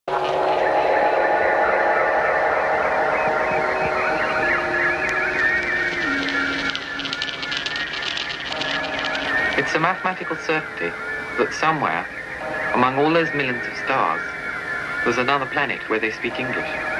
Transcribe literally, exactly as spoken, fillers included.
It's a mathematical certainty that somewhere, among all those millions of stars, there's another planet where they speak English.